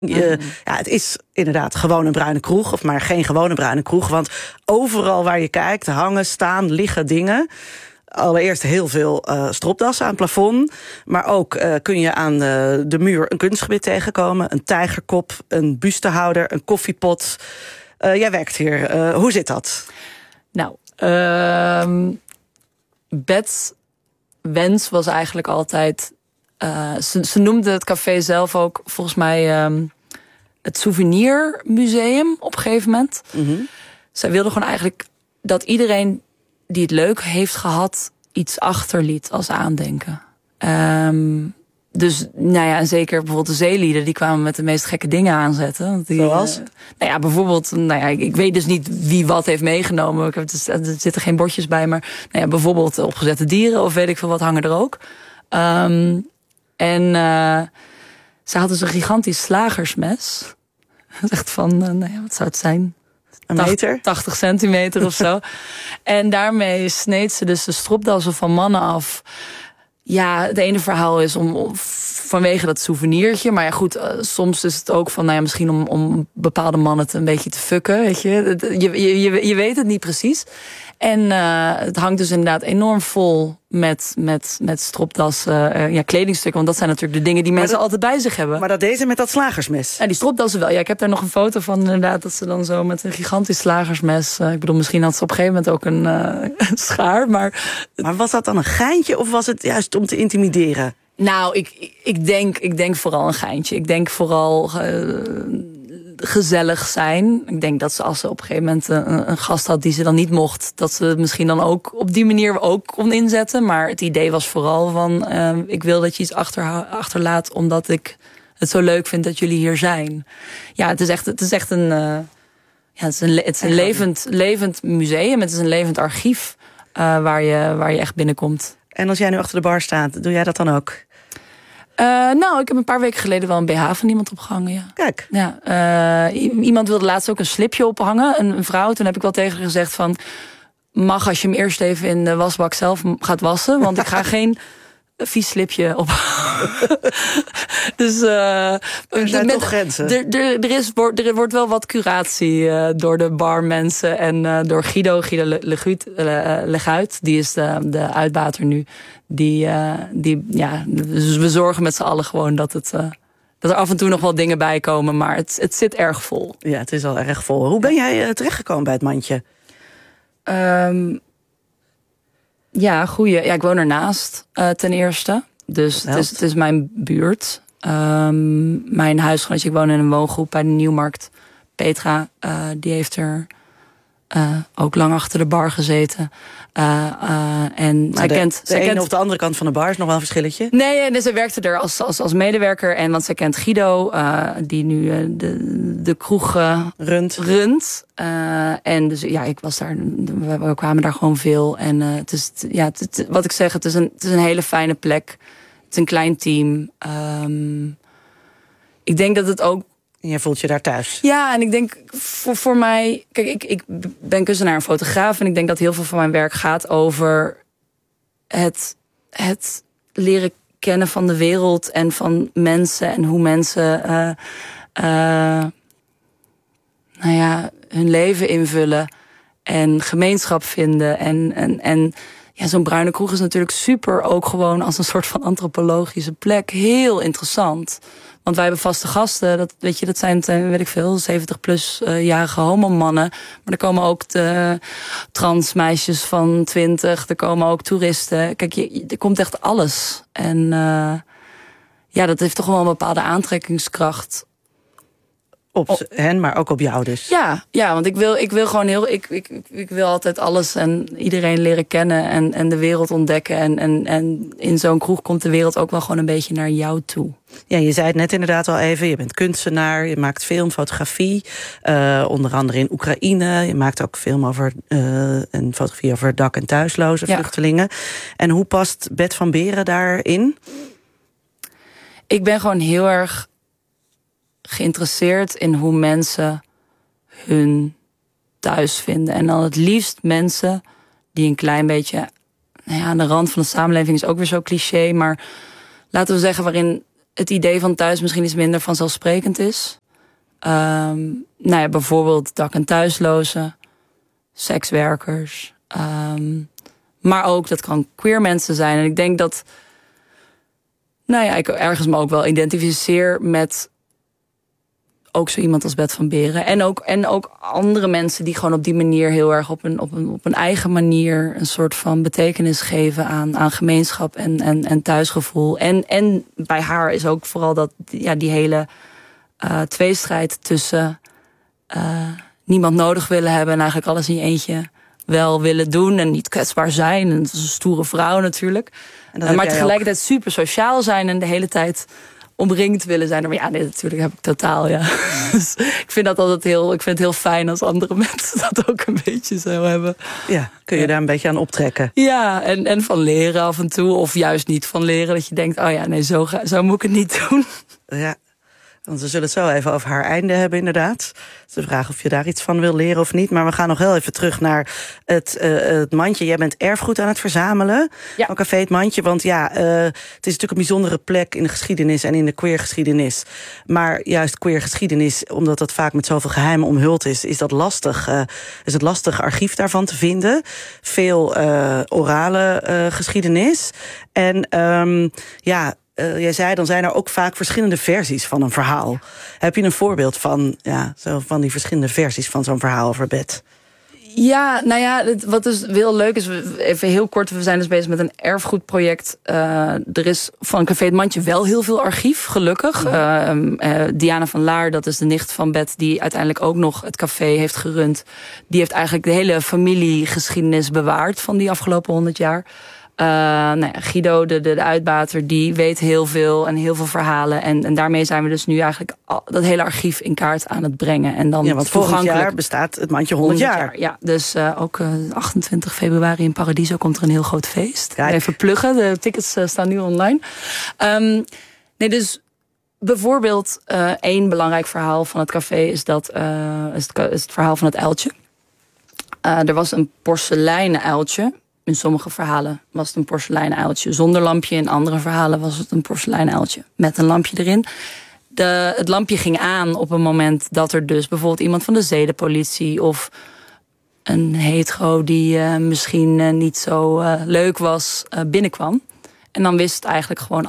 Ja, het is inderdaad gewoon een bruine kroeg, of maar geen gewone bruine kroeg. Want overal waar je kijkt, hangen, staan, liggen dingen. Allereerst heel veel stropdassen aan het plafond. Maar ook kun je aan de muur een kunstgebit tegenkomen. Een tijgerkop, een bustehouder, een koffiepot. Jij werkt hier. Hoe zit dat? Nou, Bets wens was eigenlijk altijd... Ze noemde het café zelf ook volgens mij het Souvenirmuseum op een gegeven moment. Mm-hmm. Zij wilde gewoon eigenlijk dat iedereen die het leuk heeft gehad iets achterliet als aandenken. Dus nou ja, en zeker bijvoorbeeld de zeelieden, die kwamen met de meest gekke dingen aanzetten. Zoals? Nou ja, bijvoorbeeld, ik weet dus niet wie wat heeft meegenomen. Er zitten geen bordjes bij, maar nou ja, bijvoorbeeld opgezette dieren of weet ik veel wat hangen er ook. Ze had dus een gigantisch slagersmes. Echt van, wat zou het zijn? Een meter? 80 centimeter of zo. En daarmee sneed ze dus de stropdassen van mannen af. Ja, het ene verhaal is om vanwege dat souvenirtje. Maar ja, goed, soms is het ook van, misschien om bepaalde mannen een beetje te fucken, weet je. Je weet het niet precies. En het hangt dus inderdaad enorm vol met stropdassen, kledingstukken. Want dat zijn natuurlijk de dingen die mensen altijd bij zich hebben. Maar dat deed ze met dat slagersmes? Ja, die stropdassen wel. Ja, ik heb daar nog een foto van inderdaad. Dat ze dan zo met een gigantisch slagersmes... ik bedoel, misschien had ze op een gegeven moment ook een schaar. Maar was dat dan een geintje of was het juist om te intimideren? Nou, ik denk vooral een geintje. Ik denk vooral gezellig zijn. Ik denk dat als ze op een gegeven moment een gast had die ze dan niet mocht, dat ze het misschien dan ook op die manier ook kon inzetten. Maar het idee was vooral van, ik wil dat je iets achterlaat omdat ik het zo leuk vind dat jullie hier zijn. Ja, het is echt een levend museum. Het is een levend archief waar je echt binnenkomt. En als jij nu achter de bar staat, doe jij dat dan ook? Ik heb een paar weken geleden wel een BH van iemand opgehangen, ja. Kijk. Ja, iemand wilde laatst ook een slipje ophangen, een vrouw. Toen heb ik wel tegen haar gezegd van, mag als je hem eerst even in de wasbak zelf gaat wassen, want ik ga geen vies slipje op. Dus er zijn toch grenzen. Er wordt wel wat curatie door de barmensen en door Guido Leguit. Die is de uitbater nu. Dus we zorgen met z'n allen gewoon dat er af en toe nog wel dingen bij komen, maar het zit erg vol. Ja, het is al erg vol. Hoe ben jij terechtgekomen bij het mandje? Ja, goeie. Ja, ik woon ernaast ten eerste. Dus het is mijn buurt. Mijn huisgenootje, ik woon in een woongroep bij de Nieuwmarkt. Petra, die heeft er ook lang achter de bar gezeten. En zij kent de ene of de andere kant van de bar is nog wel een verschilletje? Nee, zij werkte er als medewerker. En want zij kent Guido, die nu de kroeg runt. En dus ja, ik was daar. We kwamen daar gewoon veel. En wat ik zeg, het is een hele fijne plek. Het is een klein team. Ik denk dat het ook. Je voelt je daar thuis. Ja, en ik denk voor mij... Kijk, ik ben kunstenaar en fotograaf. En ik denk dat heel veel van mijn werk gaat over het leren kennen van de wereld en van mensen. En hoe mensen hun leven invullen. En gemeenschap vinden. En zo'n bruine kroeg is natuurlijk super ook gewoon als een soort van antropologische plek. Heel interessant. Want wij hebben vaste gasten, dat zijn, weet ik veel, 70-plus-jarige homomannen. Maar er komen ook de transmeisjes van 20, er komen ook toeristen. Kijk, er komt echt alles. En dat heeft toch wel een bepaalde aantrekkingskracht. Op hen, maar ook op jou dus. Ja, want ik wil gewoon ik wil altijd alles en iedereen leren kennen en de wereld ontdekken. En in zo'n kroeg komt de wereld ook wel gewoon een beetje naar jou toe. Ja, je zei het net inderdaad al even. Je bent kunstenaar, je maakt film, fotografie. Onder andere in Oekraïne. Je maakt ook film over en fotografie over dak- en thuisloze vluchtelingen. En hoe past Bet van Beren daarin? Ik ben gewoon heel erg geïnteresseerd in hoe mensen hun thuis vinden. En dan het liefst mensen die een klein beetje aan de rand van de samenleving is ook weer zo cliché, maar laten we zeggen waarin het idee van thuis misschien iets minder vanzelfsprekend is. Bijvoorbeeld dak- en thuislozen, sekswerkers. Maar ook, dat kan queer mensen zijn. En ik denk dat ik ergens me ook wel identificeer met ook zo iemand als Beth van Beren. En ook andere mensen die gewoon op die manier heel erg op een eigen manier een soort van betekenis geven aan gemeenschap en thuisgevoel. En bij haar is ook vooral dat die hele tweestrijd tussen niemand nodig willen hebben en eigenlijk alles in je eentje wel willen doen en niet kwetsbaar zijn. En dat is een stoere vrouw natuurlijk. Maar tegelijkertijd super sociaal zijn en de hele tijd omringd willen zijn. Maar natuurlijk heb ik totaal, Dus ik vind dat altijd ik vind het heel fijn als andere mensen dat ook een beetje zo hebben. Ja, kun je daar een beetje aan optrekken? Ja, en van leren af en toe. Of juist niet van leren. Dat je denkt, zo moet ik het niet doen. Ja. Want we zullen het zo even over haar einde hebben, inderdaad. De vraag of je daar iets van wil leren of niet. Maar we gaan nog heel even terug naar het mandje. Jij bent erfgoed aan het verzamelen van Café Het Mandje. Want het is natuurlijk een bijzondere plek in de geschiedenis en in de queergeschiedenis. Maar juist queergeschiedenis, omdat dat vaak met zoveel geheimen omhuld is dat lastig. Is het lastig archief daarvan te vinden. Veel orale geschiedenis. En jij zei, dan zijn er ook vaak verschillende versies van een verhaal. Heb je een voorbeeld van die verschillende versies van zo'n verhaal over Beth? Ja, wat dus heel leuk is, even heel kort, we zijn dus bezig met een erfgoedproject. Er is van Café Het Mandje wel heel veel archief, gelukkig. Diana van Laar, dat is de nicht van Beth, die uiteindelijk ook nog het café heeft gerund. Die heeft eigenlijk de hele familiegeschiedenis bewaard van die afgelopen 100 jaar. Guido, de uitbater, die weet heel veel en heel veel verhalen. En daarmee zijn we dus nu eigenlijk dat hele archief in kaart aan het brengen. En dan want volgend jaar bestaat Het Mandje 100 jaar. Ja, dus ook 28 februari in Paradiso komt er een heel groot feest. Kijk. Even pluggen, de tickets staan nu online. Dus bijvoorbeeld één belangrijk verhaal van het café is het verhaal van het uiltje. Er was een porseleinen uiltje. In sommige verhalen was het een porseleinen uiltje zonder lampje. In andere verhalen was het een porseleinen uiltje met een lampje erin. Het lampje ging aan op een moment dat er dus bijvoorbeeld iemand van de zedenpolitie of een hetero die misschien niet zo leuk was binnenkwam. En dan wist eigenlijk gewoon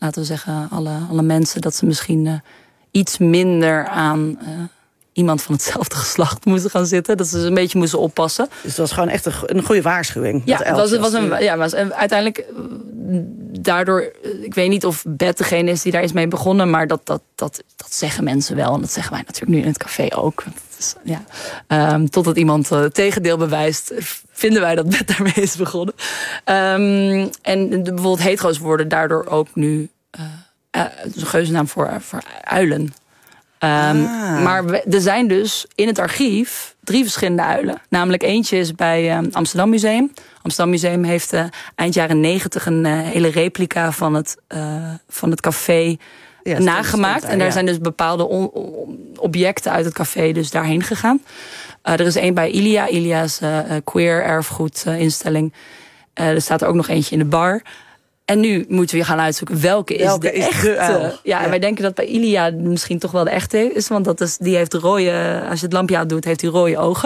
alle mensen dat ze misschien iets minder aan iemand van hetzelfde geslacht moesten gaan zitten. Dat ze een beetje moesten oppassen. Dus het was gewoon echt een goede waarschuwing. Ja, was uiteindelijk daardoor, ik weet niet of Beth degene is die daar is mee begonnen, maar dat zeggen mensen wel. En dat zeggen wij natuurlijk nu in het café ook. Dus, totdat iemand het tegendeel bewijst, vinden wij dat Beth daarmee is begonnen. En bijvoorbeeld hetero's worden daardoor ook nu een geuzennaam voor uilen. Maar er zijn dus in het archief 3 verschillende uilen. Namelijk eentje is bij Amsterdam Museum. Amsterdam Museum heeft eind jaren 90 een hele replica van het café nagemaakt. En daar zijn dus bepaalde objecten uit het café dus daarheen gegaan. Er is één bij Ilia. Ilia is queer erfgoedinstelling. Er staat er ook nog eentje in de bar. En nu moeten we gaan uitzoeken welke is de echte. En wij denken dat bij Ilia misschien toch wel de echte is. Want die heeft rode, als je het lampje uitdoet, heeft hij rode ogen.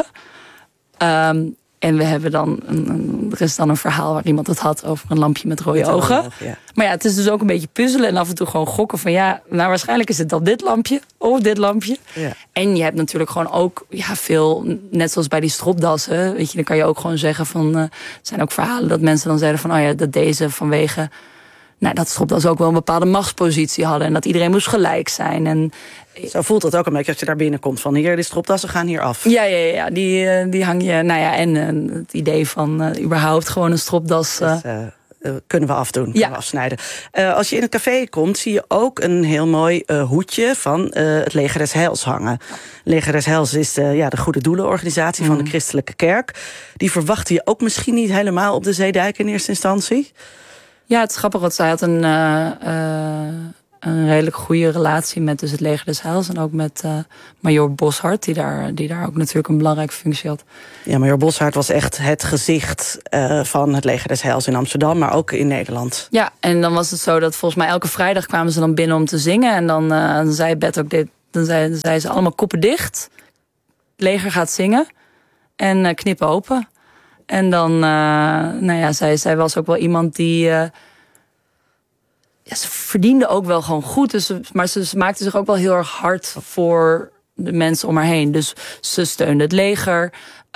En we hebben dan er is dan een verhaal waar iemand het had over een lampje met rode ogen. Maar het is dus ook een beetje puzzelen en af en toe gewoon gokken van waarschijnlijk is het dan dit lampje of dit lampje. Ja. En je hebt natuurlijk gewoon ook veel, net zoals bij die stropdassen, weet je, dan kan je ook gewoon zeggen van, er zijn ook verhalen dat mensen dan zeiden van, dat deze vanwege, dat stropdassen ook wel een bepaalde machtspositie hadden en dat iedereen moest gelijk zijn. En zo voelt het ook een beetje als je daar binnenkomt van hier, die stropdassen gaan hier af. Ja, die hang je, en het idee van überhaupt gewoon een stropdas. Kunnen we afdoen, kunnen we afsnijden. Als je in het café komt, zie je ook een heel mooi hoedje van het Leger des Heils hangen. Leger des Heils is de goede doelenorganisatie van de christelijke kerk. Die verwachtte je ook misschien niet helemaal op de Zeedijk in eerste instantie? Ja, het is grappig, want zij had een redelijk goede relatie met dus het Leger des Heils. En ook met Major Boshart, die daar ook natuurlijk een belangrijke functie had. Ja, Major Boshart was echt het gezicht van het Leger des Heils in Amsterdam, maar ook in Nederland. Ja, en dan was het zo dat volgens mij elke vrijdag kwamen ze dan binnen om te zingen. En dan zei Beth ook dit. Dan zei ze allemaal koppen dicht. Het leger gaat zingen. En knippen open. En dan, zij was ook wel iemand die... ze verdiende ook wel gewoon goed. Dus, maar ze maakte zich ook wel heel erg hard voor de mensen om haar heen. Dus ze steunde het leger.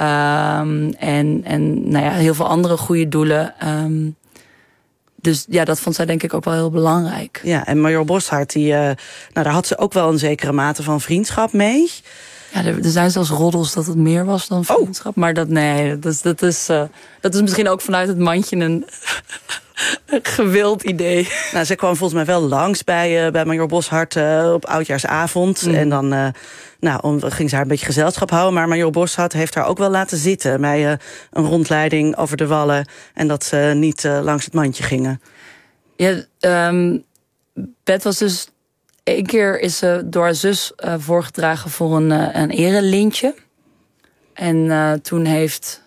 Heel veel andere goede doelen. Dus ja, dat vond zij denk ik ook wel heel belangrijk. Ja, en Major Boshart, daar had ze ook wel een zekere mate van vriendschap mee. Ja, er zijn zelfs roddels dat het meer was dan vriendschap. Maar dat is misschien ook vanuit het mandje een gewild idee. Nou, ze kwam volgens mij wel langs bij Major Boshart op oudjaarsavond. En dan ging ze haar een beetje gezelschap houden. Maar Major Boshart heeft haar ook wel laten zitten bij een rondleiding over de Wallen. En dat ze niet langs het mandje gingen. Ja, Beth was dus... Eén keer is ze door haar zus voorgedragen voor een erelintje. En toen heeft...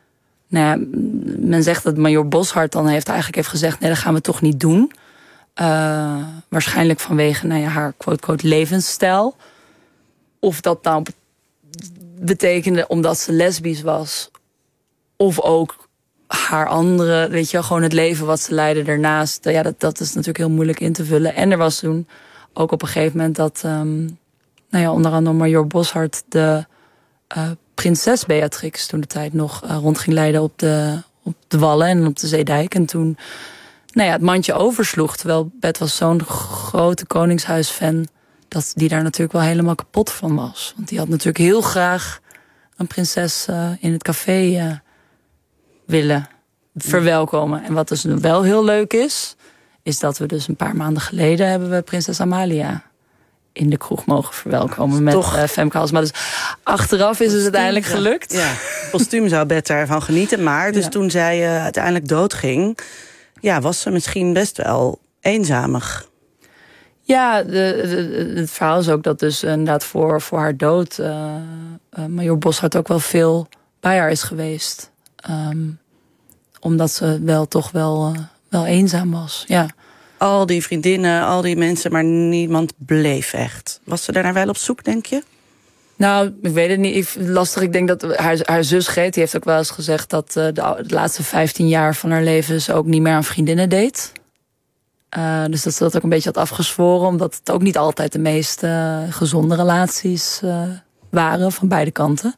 men zegt dat Major Boshart dan eigenlijk heeft gezegd... nee, dat gaan we toch niet doen. Waarschijnlijk vanwege haar quote-quote levensstijl. Of dat nou betekende omdat ze lesbisch was. Of ook haar andere, gewoon het leven wat ze leidde daarnaast. Ja, dat is natuurlijk heel moeilijk in te vullen. En er was toen ook op een gegeven moment dat... onder andere Major Boshart de prinses Beatrix toen de tijd nog rond ging leiden op de Wallen en op de Zeedijk. En toen het mandje oversloeg. Terwijl Beth was zo'n grote koningshuisfan dat die daar natuurlijk wel helemaal kapot van was. Want die had natuurlijk heel graag een prinses in het café willen verwelkomen. En wat dus wel heel leuk is dat we dus een paar maanden geleden hebben we prinses Amalia in de kroeg mogen verwelkomen met Femke Halsema. Dus achteraf is het uiteindelijk gelukt. Ja, postuum zou Beth daarvan genieten. Maar dus toen zij uiteindelijk doodging, was ze misschien best wel eenzamig. Ja, het verhaal is ook dat dus inderdaad voor haar dood Major Boshart ook wel veel bij haar is geweest. Omdat ze wel eenzaam was, ja. Al die vriendinnen, al die mensen, maar niemand bleef echt. Was ze daarnaar wel op zoek, denk je? Nou, ik weet het niet. Lastig. Ik denk dat haar zus Greet, die heeft ook wel eens gezegd dat de laatste 15 jaar van haar leven ze ook niet meer aan vriendinnen deed. Dus dat ze dat ook een beetje had afgezworen, omdat het ook niet altijd de meest gezonde relaties waren van beide kanten.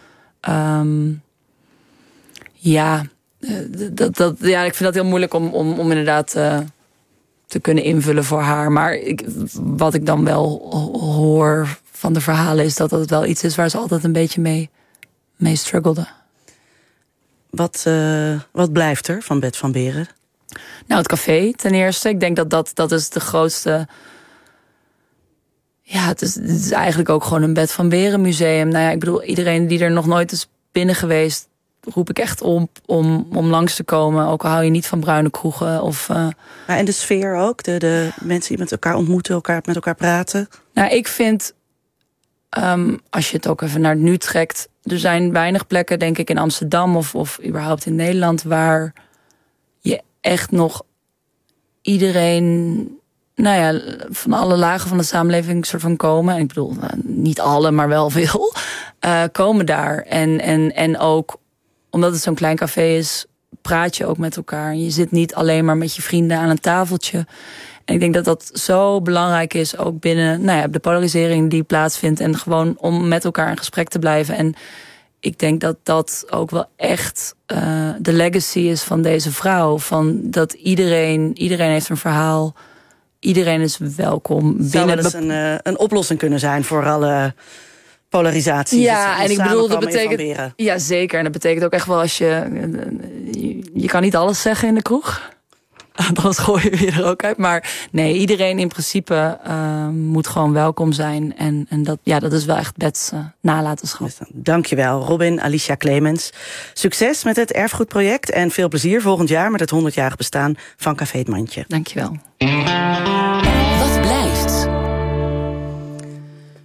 Ik vind dat heel moeilijk om inderdaad te kunnen invullen voor haar. Maar wat ik dan wel hoor van de verhalen is dat het wel iets is waar ze altijd een beetje mee struggelde. Wat blijft er van Beth van Beeren? Nou, het café ten eerste. Ik denk dat is de grootste... Ja, het is eigenlijk ook gewoon een Beth van Beeren museum. Nou ja, ik bedoel, iedereen die er nog nooit is binnen geweest, roep ik echt op om langs te komen. Ook al hou je niet van bruine kroegen. Maar en de sfeer ook? De mensen die met elkaar ontmoeten, met elkaar praten? Nou, ik vind, als je het ook even naar het nu trekt, er zijn weinig plekken, denk ik, in Amsterdam of überhaupt in Nederland, waar je echt nog iedereen, van alle lagen van de samenleving soort van komen. En ik bedoel, niet alle, maar wel veel, komen daar. En ook, omdat het zo'n klein café is, praat je ook met elkaar. Je zit niet alleen maar met je vrienden aan een tafeltje. En ik denk dat dat zo belangrijk is, ook binnen de polarisering die plaatsvindt. En gewoon om met elkaar in gesprek te blijven. En ik denk dat dat ook wel echt de legacy is van deze vrouw. Van dat iedereen heeft een verhaal. Iedereen is welkom. Zou wel eens een oplossing kunnen zijn voor alle polarisatie. Ja, en ik bedoel, dat betekent... Ja, zeker. En dat betekent ook echt wel als je kan niet alles zeggen in de kroeg. Anders gooi je er ook uit. Maar nee, iedereen in principe moet gewoon welkom zijn. En dat is wel echt Beth's nalatenschap. Dankjewel, Robin, Alicia Clemens. Succes met het erfgoedproject en veel plezier volgend jaar met het 100-jarig bestaan van Café Het Mandje. Dankjewel. Wat blijft?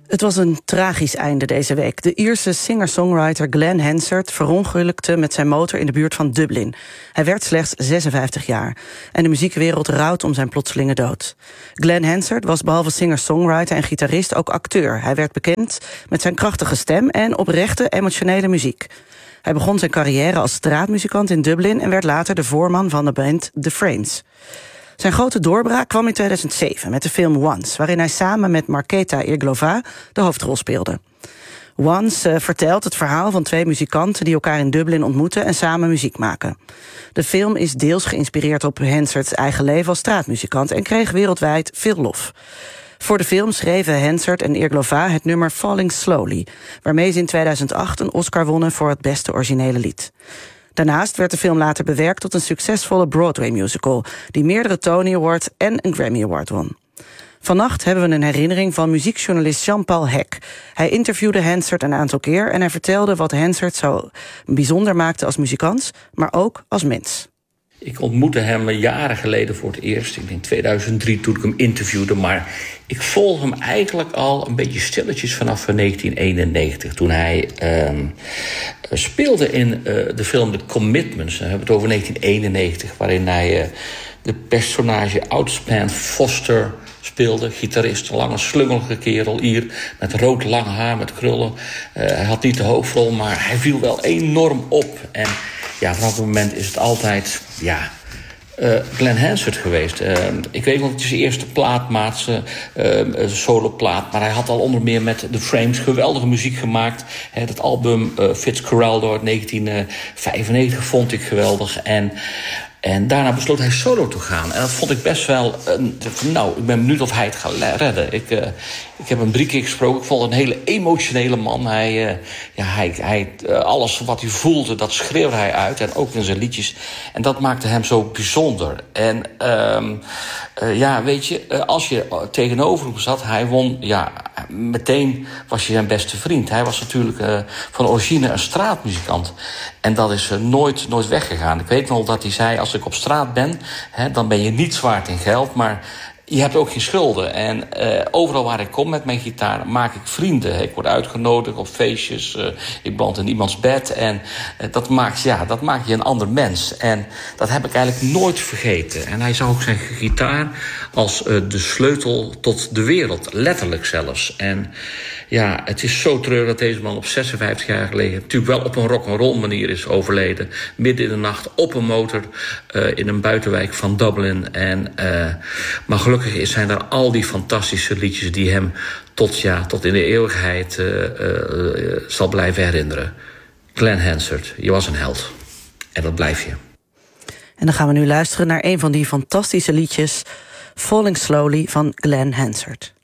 Het was een tragisch einde deze week. De Ierse singer-songwriter Glen Hansard verongelukte met zijn motor in de buurt van Dublin. Hij werd slechts 56 jaar. En de muziekwereld rouwt om zijn plotselinge dood. Glen Hansard was behalve singer-songwriter en gitarist ook acteur. Hij werd bekend met zijn krachtige stem en oprechte emotionele muziek. Hij begon zijn carrière als straatmuzikant in Dublin en werd later de voorman van de band The Frames. Zijn grote doorbraak kwam in 2007 met de film Once, waarin hij samen met Markéta Irglova de hoofdrol speelde. Once vertelt het verhaal van twee muzikanten die elkaar in Dublin ontmoeten en samen muziek maken. De film is deels geïnspireerd op Hansard's eigen leven als straatmuzikant en kreeg wereldwijd veel lof. Voor de film schreven Hansard en Irglova het nummer Falling Slowly, waarmee ze in 2008 een Oscar wonnen voor het beste originele lied. Daarnaast werd de film later bewerkt tot een succesvolle Broadway-musical, die meerdere Tony Awards en een Grammy Award won. Vannacht hebben we een herinnering van muziekjournalist Jean-Paul Hek. Hij interviewde Hansard een aantal keer en hij vertelde wat Hansard zo bijzonder maakte als muzikant, maar ook als mens. Ik ontmoette hem jaren geleden voor het eerst. Ik denk 2003 toen ik hem interviewde. Maar ik volg hem eigenlijk al een beetje stilletjes vanaf 1991. Toen hij speelde in de film The Commitments. We hebben het over 1991. Waarin hij de personage Outspan Foster speelde. Gitarist, een lange slungelige kerel hier. Met rood lang haar, met krullen. Hij had niet de hoofdrol, maar hij viel wel enorm op. En ja, vanaf het moment is het altijd Glen Hansard geweest. Ik weet nog, het is zijn eerste plaatmaat, soloplaat. Maar hij had al onder meer met The Frames geweldige muziek gemaakt. Dat album Fitzcarraldo uit 1995 vond ik geweldig. En daarna besloot hij solo te gaan. En dat vond ik best wel... ik ben benieuwd of hij het gaat redden. Ik heb hem 3 keer gesproken. Ik vond het een hele emotionele man. Alles wat hij voelde, dat schreeuwde hij uit. En ook in zijn liedjes. En dat maakte hem zo bijzonder. En weet je, als je tegenover hem zat, hij won... meteen was hij zijn beste vriend. Hij was natuurlijk van origine een straatmuzikant. En dat is nooit weggegaan. Ik weet nog dat hij zei, als ik op straat ben, dan ben je niets waard in geld, maar je hebt ook geen schulden. En overal waar ik kom met mijn gitaar maak ik vrienden. Ik word uitgenodigd op feestjes. Ik beland in iemands bed. En dat maakt je een ander mens. En dat heb ik eigenlijk nooit vergeten. En hij zag ook zijn gitaar als de sleutel tot de wereld. Letterlijk zelfs. En ja, het is zo treurig dat deze man op 56 jaar geleden natuurlijk wel op een rock'n'roll manier is overleden. Midden in de nacht op een motor in een buitenwijk van Dublin. Maar gelukkig zijn er al die fantastische liedjes die hem tot in de eeuwigheid zal blijven herinneren. Glen Hansard, je was een held. En dat blijf je. En dan gaan we nu luisteren naar een van die fantastische liedjes, Falling Slowly van Glen Hansard.